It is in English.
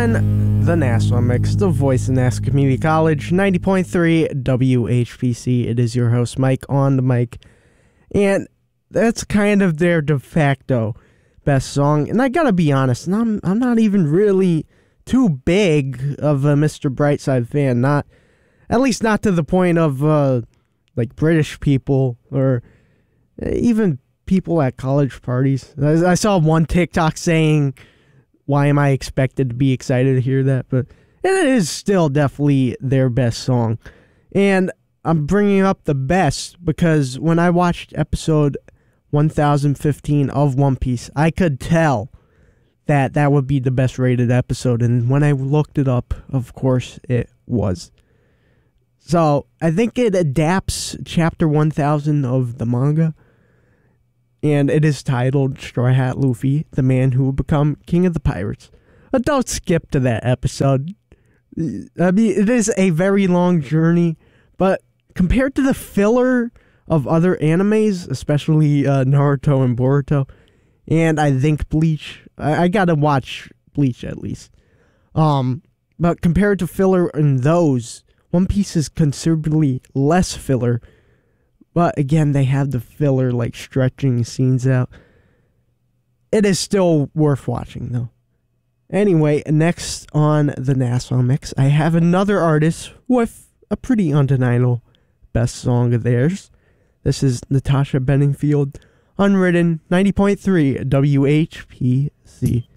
on the Nassau Mix, the voice of Nassau Community College, 90.3 WHPC. It is your host, Mike, on the mic. And that's kind of their de facto best song. And I gotta be honest, I'm not even really too big of a Mr. Brightside fan. Not, at least not to the point of, like, British people or even people at college parties. I saw one TikTok saying, why am I expected to be excited to hear that? But it is still definitely their best song. And I'm bringing up the best because when I watched episode 1015 of One Piece, I could tell that that would be the best rated episode. And when I looked it up, of course, it was. So I think it adapts chapter 1000 of the manga. And it is titled Straw Hat Luffy, the man who will become king of the pirates. But don't skip to that episode. I mean, it is a very long journey, but compared to the filler of other animes, especially Naruto and Boruto, and I think Bleach, I gotta watch Bleach at least. But compared to filler in those, One Piece is considerably less filler. But again, they have the filler, like, stretching scenes out. It is still worth watching, though. Anyway, next on the Nassau Mix, I have another artist with a pretty undeniable best song of theirs. This is Natasha Bedingfield, Unwritten, 90.3 WHPC.